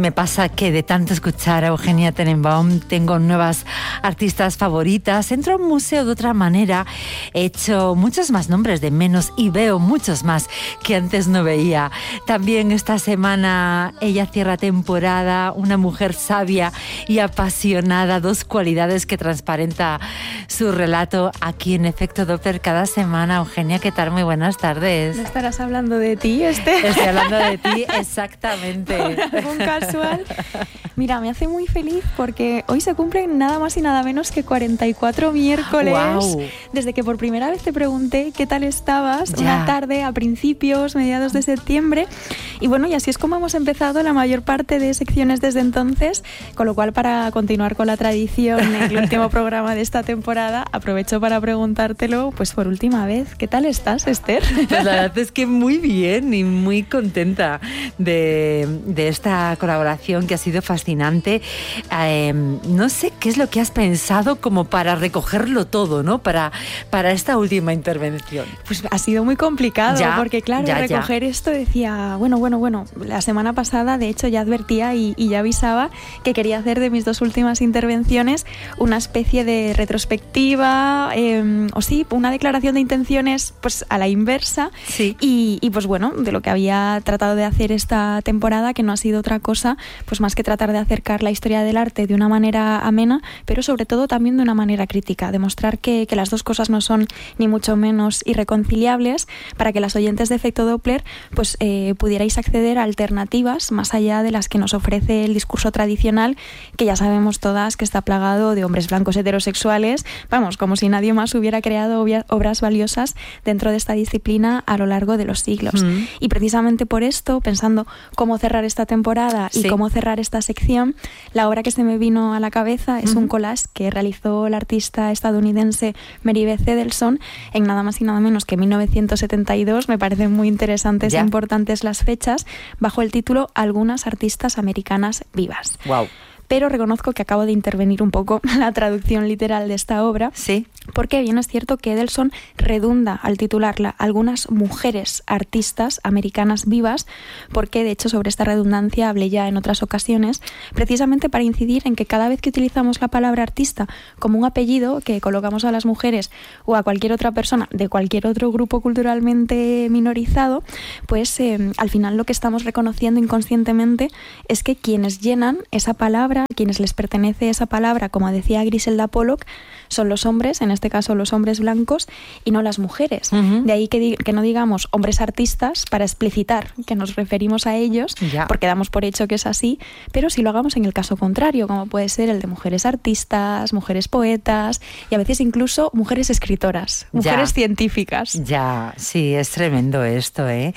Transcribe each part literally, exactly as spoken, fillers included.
Me pasa que de tanto escuchar a Eugenia Tenenbaum tengo nuevas artistas favoritas. Entro a un museo de otra manera, he hecho muchos más nombres de menos y veo muchos más que antes no veía. También esta semana ella cierra temporada, una mujer sabia y apasionada, dos cualidades que transparenta su relato aquí en Efecto Doppler cada semana. Eugenia, ¿qué tal? Muy buenas tardes. ¿No estarás hablando de ti, este? Estoy hablando de ti, exactamente. Un casual. Mira, me hace muy feliz porque hoy se cumplen nada más y nada menos que cuarenta y cuatro miércoles. Wow. Desde que por primera vez te pregunté qué tal estabas, Ya. una tarde a principios, mediados de septiembre. Y bueno, y así es como hemos empezado la mayor parte de secciones desde entonces, con lo cual, para continuar con la tradición en el último programa de esta temporada, aprovecho para preguntártelo pues por última vez. ¿Qué tal estás, Esther? Pues la verdad es que muy bien y muy contenta de, de esta colaboración que ha sido fascinante. Eh, no sé qué es lo que has pensado como para recogerlo todo, ¿no? Para, para esta última intervención. Pues ha sido muy complicado, Ya, porque claro, ya, recoger ya. esto decía, bueno, bueno, bueno, la semana pasada de hecho ya advertía y, y ya avisaba que quería hacer de mis dos últimas intervenciones una especie de retrospectiva, eh, o sí, una declaración de intenciones pues a la inversa. Sí. Y, y pues bueno, de lo que había tratado de hacer esta temporada, que no ha sido otra cosa, pues más que tratar de acercar la historia del arte de una manera amena, pero sobre todo también de una manera crítica, demostrar que, que las dos cosas no son ni mucho menos irreconciliables, para que las oyentes de Efecto Doppler pues eh, pudierais acceder a alternativas más allá de las que nos ofrece el discurso tradicional, que ya sabemos todas que está plagado de hombres blancos heterosexuales, vamos, como si nadie más hubiera creado obvia- obras valiosas dentro de esta disciplina a lo largo de los siglos. Mm. Y precisamente por esto, pensando cómo cerrar esta temporada y sí. cómo cerrar esta sección, la obra que se me vino a la cabeza es uh-huh. un collage que realizó la artista estadounidense Mary Beth Edelson en nada más y nada menos que mil novecientos setenta y dos. Me parecen muy interesantes e importantes las fechas, bajo el título Algunas artistas americanas vivas. Wow. Pero reconozco que acabo de intervenir un poco la traducción literal de esta obra, sí. porque bien es cierto que Edelson redunda al titularla Algunas mujeres artistas americanas vivas, porque de hecho sobre esta redundancia hablé ya en otras ocasiones, precisamente para incidir en que cada vez que utilizamos la palabra artista como un apellido que colocamos a las mujeres o a cualquier otra persona de cualquier otro grupo culturalmente minorizado, pues eh, al final lo que estamos reconociendo inconscientemente es que quienes llenan esa palabra, a quienes les pertenece esa palabra, como decía Griselda Pollock, son los hombres, en este caso los hombres blancos, y no las mujeres. Uh-huh. De ahí que, di- que no digamos hombres artistas para explicitar que nos referimos a ellos, ya. porque damos por hecho que es así, pero si lo hagamos en el caso contrario, como puede ser el de mujeres artistas, mujeres poetas y a veces incluso mujeres escritoras, mujeres ya. científicas. Ya, sí, es tremendo esto, ¿eh?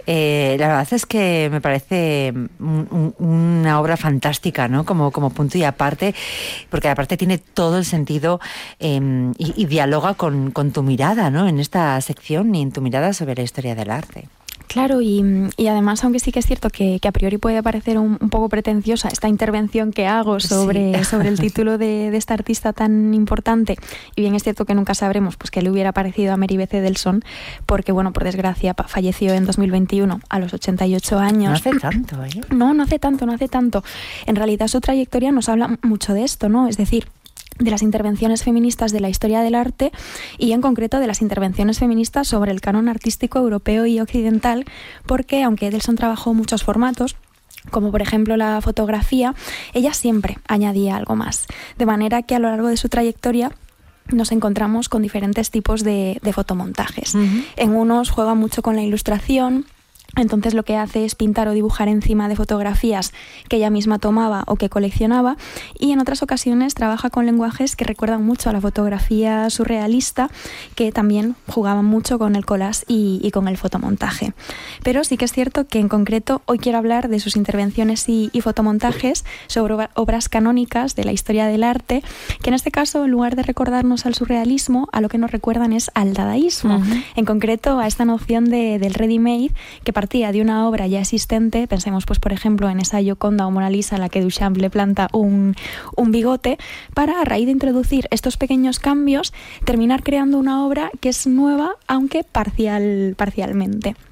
eh la verdad es que me parece un, un, una obra fantástica, ¿no? Como, como punto y aparte, porque aparte tiene todo el sentido eh, y, y dialoga con, con tu mirada, ¿no? En esta sección y en tu mirada sobre la historia del arte. Claro, y, y además, aunque sí que es cierto que, que a priori puede parecer un, un poco pretenciosa esta intervención que hago sobre, sí. sobre el título de, de esta artista tan importante, y bien es cierto que nunca sabremos pues qué le hubiera parecido a Mary Beth Edelson, porque bueno, por desgracia falleció en dos mil veintiuno a los ochenta y ocho años. No hace tanto, ¿eh? No, no hace tanto, no hace tanto. En realidad su trayectoria nos habla mucho de esto, ¿no? Es decir, de las intervenciones feministas de la historia del arte y en concreto de las intervenciones feministas sobre el canon artístico europeo y occidental, porque aunque Edelson trabajó muchos formatos, como por ejemplo la fotografía, ella siempre añadía algo más, de manera que a lo largo de su trayectoria nos encontramos con diferentes tipos de, de fotomontajes. Uh-huh. En unos juega mucho con la ilustración. Entonces lo que hace es pintar o dibujar encima de fotografías que ella misma tomaba o que coleccionaba, y en otras ocasiones trabaja con lenguajes que recuerdan mucho a la fotografía surrealista, que también jugaban mucho con el collage y, y con el fotomontaje. Pero sí que es cierto que en concreto hoy quiero hablar de sus intervenciones y, y fotomontajes sobre obras canónicas de la historia del arte, que en este caso, en lugar de recordarnos al surrealismo, a lo que nos recuerdan es al dadaísmo, uh-huh. en concreto a esta noción de, del ready-made, que partía de una obra ya existente. Pensemos, pues, por ejemplo, en esa Gioconda o Mona Lisa a la que Duchamp le planta un, un bigote, para, a raíz de introducir estos pequeños cambios, terminar creando una obra que es nueva, aunque parcial, parcialmente.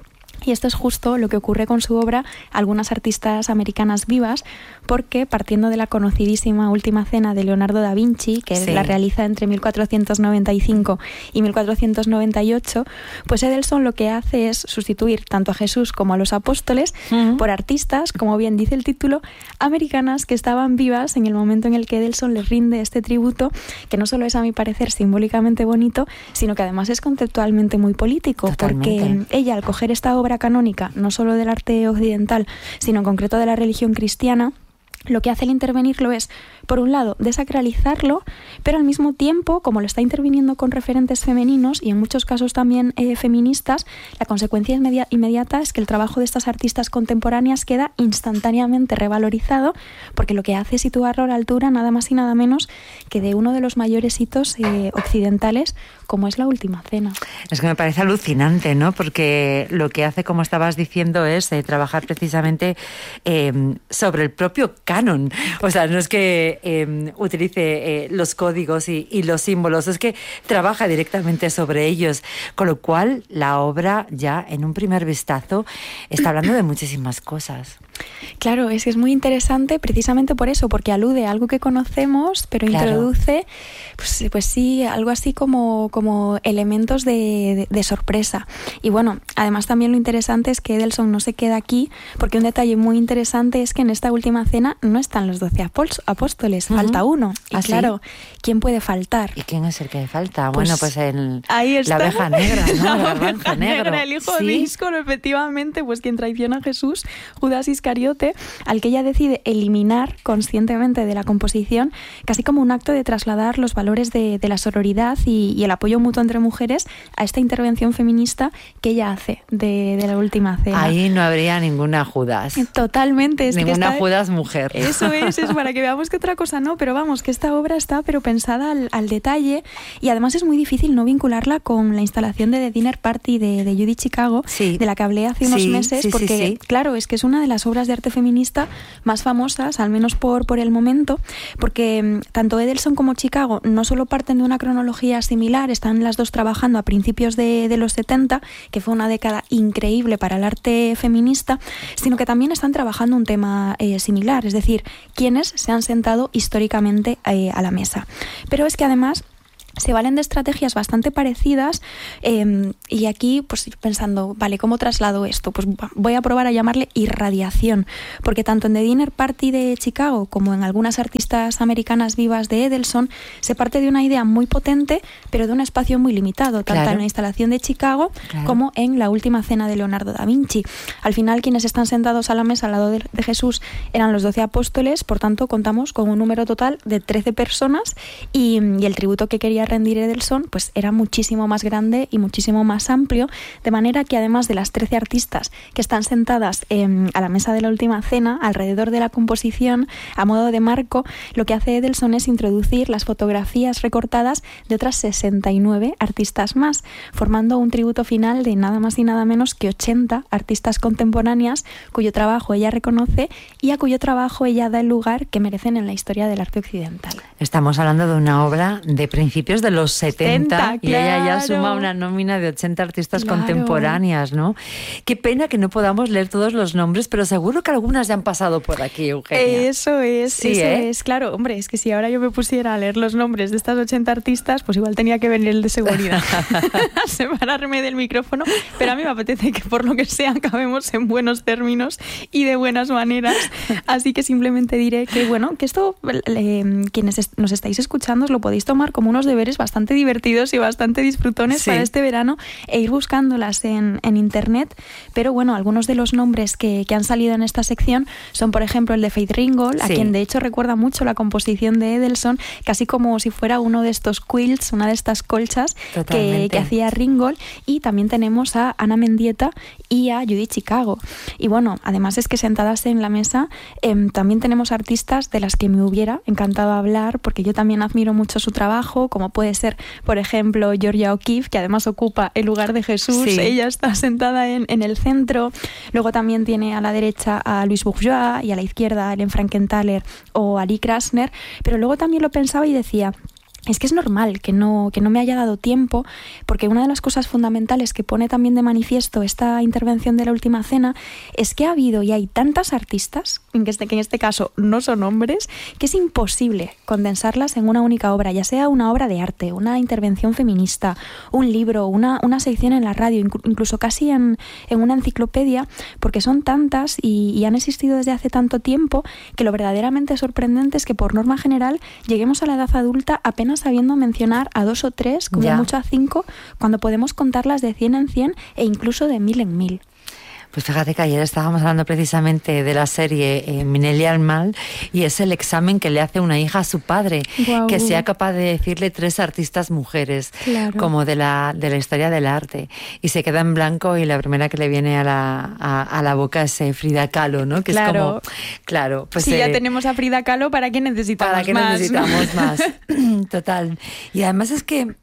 Y esto es justo lo que ocurre con su obra Algunas artistas americanas vivas, porque partiendo de la conocidísima Última Cena de Leonardo da Vinci, que sí. la realiza entre mil cuatrocientos noventa y cinco y mil cuatrocientos noventa y ocho, pues Edelson lo que hace es sustituir tanto a Jesús como a los apóstoles uh-huh. por artistas, como bien dice el título, americanas que estaban vivas en el momento en el que Edelson les rinde este tributo, que no solo es, a mi parecer, simbólicamente bonito, sino que además es conceptualmente muy político. Totalmente. Porque ella, al coger esta obra canónica, no solo del arte occidental, sino en concreto de la religión cristiana, lo que hace el intervenirlo es, por un lado, desacralizarlo, pero al mismo tiempo, como lo está interviniendo con referentes femeninos y en muchos casos también eh, feministas, la consecuencia inmedi- inmediata es que el trabajo de estas artistas contemporáneas queda instantáneamente revalorizado, porque lo que hace es situarlo a la altura nada más y nada menos que de uno de los mayores hitos eh, occidentales, como es la Última Cena. Es que me parece alucinante, ¿no? Porque lo que hace, como estabas diciendo, es eh, trabajar precisamente eh, sobre el propio canon. O sea, no es que eh, utilice eh, los códigos y, y los símbolos, es que trabaja directamente sobre ellos, con lo cual la obra ya en un primer vistazo está hablando de muchísimas cosas. Claro, es que es muy interesante precisamente por eso, porque alude a algo que conocemos, pero claro. introduce, pues, pues sí, algo así como, como elementos de, de, de sorpresa. Y bueno, además también lo interesante es que Edelson no se queda aquí, porque un detalle muy interesante es que en esta Última Cena no están los doce apóstoles, uh-huh. falta uno. Y ¿Ah, claro, sí? ¿quién puede faltar? ¿Y quién es el que falta? Pues, bueno, pues el, ahí está. la oveja negra, ¿no? La oveja negra, el hijo ¿Sí? de Íscoro, efectivamente, pues quien traiciona a Jesús, Judas Iscariote, al que ella decide eliminar conscientemente de la composición, casi como un acto de trasladar los valores de, de la sororidad y, y el apoyo mutuo entre mujeres a esta intervención feminista que ella hace de, de la Última Cena. Ahí no habría ninguna Judas. Totalmente. Es ninguna que Judas mujer. Eso es, es para que veamos que otra cosa no, pero vamos, que esta obra está pero pensada al, al detalle, y además es muy difícil no vincularla con la instalación de The Dinner Party de, de Judy Chicago, sí. de la que hablé hace unos sí, meses, sí, porque sí, sí. claro, es que es una de las obras de arte feminista más famosas, al menos por, por el momento, porque tanto Edelson como Chicago no solo parten de una cronología similar, están las dos trabajando a principios de, de los setenta, que fue una década increíble para el arte feminista, sino que también están trabajando un tema eh, similar, es decir, quienes se han sentado históricamente eh, a la mesa. Pero es que además se valen de estrategias bastante parecidas eh, y aquí pues pensando, vale, ¿cómo traslado esto? Pues voy a probar a llamarle irradiación, porque tanto en The Dinner Party de Chicago como en Algunas artistas americanas vivas de Edelson se parte de una idea muy potente, pero de un espacio muy limitado, tanto claro. en la instalación de Chicago claro. como en la Última Cena de Leonardo da Vinci. Al final, quienes están sentados a la mesa al lado de, de Jesús eran los doce apóstoles, por tanto contamos con un número total de trece personas y, y el tributo que quería rendir Edelson pues era muchísimo más grande y muchísimo más amplio, de manera que además de las trece artistas que están sentadas eh, a la mesa de la Última Cena, alrededor de la composición, a modo de marco, lo que hace Edelson es introducir las fotografías recortadas de otras sesenta y nueve artistas más, formando un tributo final de nada más y nada menos que ochenta artistas contemporáneas cuyo trabajo ella reconoce y a cuyo trabajo ella da el lugar que merecen en la historia del arte occidental. Estamos hablando de una obra de principios de los setenta, setenta y claro. ella ya suma una nómina de ochenta artistas claro. contemporáneas, ¿no? Qué pena que no podamos leer todos los nombres, pero seguro que algunas ya han pasado por aquí, Eugenia. Eso es, sí, eso ¿eh? es. Claro, hombre, es que si ahora yo me pusiera a leer los nombres de estas ochenta artistas, pues igual tenía que venir el de seguridad a separarme del micrófono, pero a mí me apetece que por lo que sea acabemos en buenos términos y de buenas maneras, así que simplemente diré que, bueno, que esto, eh, quienes est- nos estáis escuchando, os lo podéis tomar como unos deberes bastante divertidos y bastante disfrutones sí. para este verano e ir buscándolas en, en internet, pero bueno, algunos de los nombres que, que han salido en esta sección son, por ejemplo, el de Faith Ringgold, sí. a quien de hecho recuerda mucho la composición de Edelson, casi como si fuera uno de estos quilts, una de estas colchas que, que hacía Ringgold, y también tenemos a Ana Mendieta y a Judy Chicago. Y bueno, además es que sentadas en la mesa eh, también tenemos artistas de las que me hubiera encantado hablar, porque yo también admiro mucho su trabajo, como puede ser, por ejemplo, Georgia O'Keeffe, que además ocupa el lugar de Jesús, sí. ella está sentada en, en el centro. Luego también tiene a la derecha a Louise Bourgeois y a la izquierda a Ellen Frankenthaler o a Lee Krasner, pero luego también lo pensaba y decía, es que es normal que no, que no me haya dado tiempo, porque una de las cosas fundamentales que pone también de manifiesto esta intervención de La Última Cena es que ha habido y hay tantas artistas, que, este, que en este caso no son hombres, que es imposible condensarlas en una única obra, ya sea una obra de arte, una intervención feminista, un libro, una, una sección en la radio, incluso casi en, en una enciclopedia, porque son tantas y, y han existido desde hace tanto tiempo que lo verdaderamente sorprendente es que por norma general lleguemos a la edad adulta apenas sabiendo mencionar a dos o tres, como ya. mucho a cinco, cuando podemos contarlas de cien en cien e incluso de mil en mil. Pues fíjate que ayer estábamos hablando precisamente de la serie eh, Minelli al Mal, y es el examen que le hace una hija a su padre, wow. que sea capaz de decirle tres artistas mujeres, claro. como de la, de la historia del arte, y se queda en blanco y la primera que le viene a la, a, a la boca es eh, Frida Kahlo, ¿no? Que claro. es como, claro, pues si eh, ya tenemos a Frida Kahlo, ¿para qué necesitamos ¿para qué más? necesitamos más? Total. Y además es que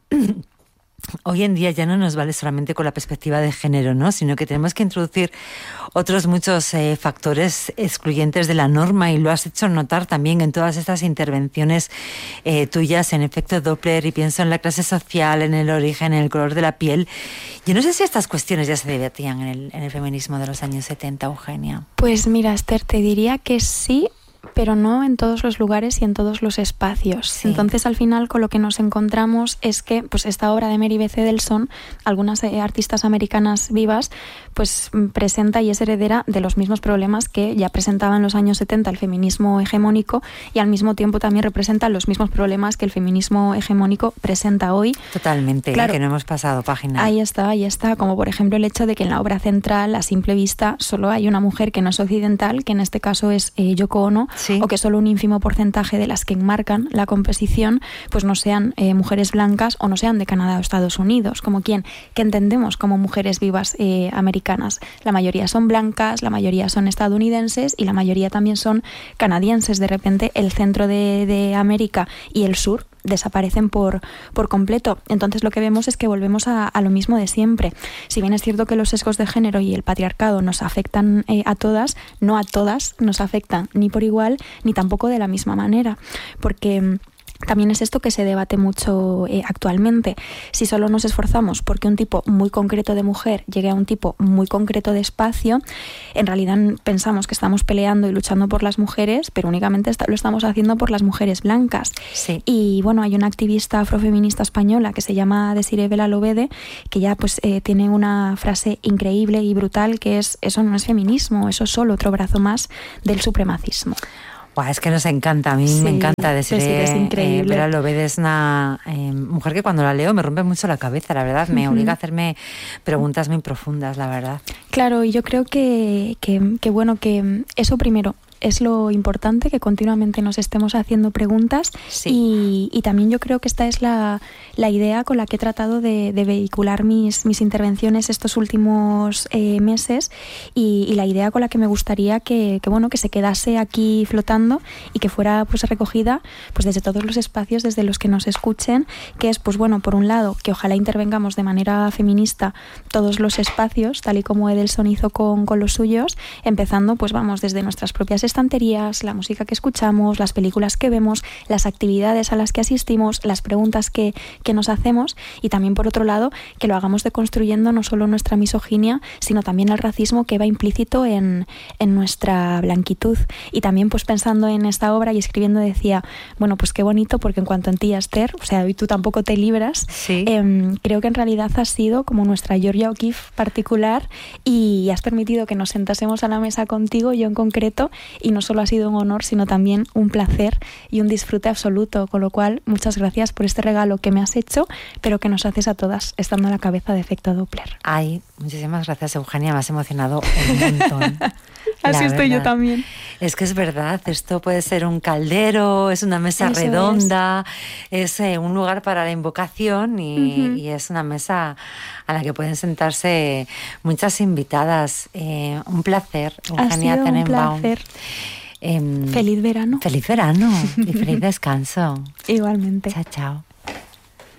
hoy en día ya no nos vale solamente con la perspectiva de género, ¿no? Sino que tenemos que introducir otros muchos eh, factores excluyentes de la norma, y lo has hecho notar también en todas estas intervenciones eh, tuyas en efecto Doppler, y pienso en la clase social, en el origen, en el color de la piel. Yo no sé si estas cuestiones ya se debatían en el, en el feminismo de los años setenta, Eugenia. Pues mira, Esther, te diría que sí, pero no en todos los lugares y en todos los espacios. Sí. Entonces, al final, con lo que nos encontramos es que pues esta obra de Mary Beth Edelson, algunas eh, artistas americanas vivas, pues presenta y es heredera de los mismos problemas que ya presentaba en los años setenta el feminismo hegemónico, y al mismo tiempo también representa los mismos problemas que el feminismo hegemónico presenta hoy. Totalmente, claro, que no hemos pasado página. Ahí está, ahí está, como por ejemplo el hecho de que en la obra central, a simple vista, solo hay una mujer que no es occidental, que en este caso es eh, Yoko Ono, sí. o que solo un ínfimo porcentaje de las que enmarcan la composición pues no sean eh, mujeres blancas o no sean de Canadá o Estados Unidos, como quien que entendemos como mujeres vivas eh, americanas. La mayoría son blancas, la mayoría son estadounidenses y la mayoría también son canadienses. De repente el centro de, de América y el sur desaparecen por, por completo. Entonces lo que vemos es que volvemos a, a lo mismo de siempre. Si bien es cierto que los sesgos de género y el patriarcado nos afectan eh, a todas, no a todas nos afectan ni por igual ni tampoco de la misma manera, porque también es esto que se debate mucho eh, actualmente. Si solo nos esforzamos porque un tipo muy concreto de mujer llegue a un tipo muy concreto de espacio, en realidad pensamos que estamos peleando y luchando por las mujeres, pero únicamente está, lo estamos haciendo por las mujeres blancas. Sí. Y bueno, hay una activista afrofeminista española que se llama Desiree Belalobede, que ya pues eh, tiene una frase increíble y brutal, que es: eso no es feminismo, eso es solo otro brazo más del supremacismo. Buah, es que nos encanta, a mí sí, me encanta Desiree. Es increíble. Eh, Belalobede es una eh, mujer que cuando la leo me rompe mucho la cabeza, la verdad, me uh-huh. obliga a hacerme preguntas muy profundas, la verdad. Claro, y yo creo que, que, que bueno, que eso primero es lo importante, que continuamente nos estemos haciendo preguntas, sí. y, y también yo creo que esta es la, la idea con la que he tratado de, de vehicular mis, mis intervenciones estos últimos eh, meses, y, y la idea con la que me gustaría que, que bueno que se quedase aquí flotando y que fuera pues recogida pues desde todos los espacios desde los que nos escuchen, que es pues bueno por un lado que ojalá intervengamos de manera feminista todos los espacios, tal y como Edelson hizo con, con los suyos, empezando pues vamos desde nuestras propias estanterías, la música que escuchamos, las películas que vemos, las actividades a las que asistimos, las preguntas que, que nos hacemos, y también por otro lado que lo hagamos deconstruyendo no solo nuestra misoginia, sino también el racismo que va implícito en, en nuestra blanquitud. Y también pues pensando en esta obra y escribiendo decía, bueno pues qué bonito, porque en cuanto en ti, Esther, o sea, hoy tú tampoco te libras, sí. eh, creo que en realidad has sido como nuestra Georgia O'Keeffe particular, y has permitido que nos sentásemos a la mesa contigo, yo en concreto, y no solo ha sido un honor, sino también un placer y un disfrute absoluto, con lo cual muchas gracias por este regalo que me has hecho, pero que nos haces a todas, estando a la cabeza de Efecto Doppler. Ay, muchísimas gracias, Eugenia, me has emocionado un montón. Así estoy yo también. Es que es verdad, esto puede ser un caldero, es una mesa Eso redonda, es, es eh, un lugar para la invocación, y, uh-huh. y es una mesa a la que pueden sentarse muchas invitadas. Eh, un placer, Eugenia Tenenbaum. Un placer. Eh, feliz verano. Feliz verano y feliz descanso. Igualmente. Chao, chao.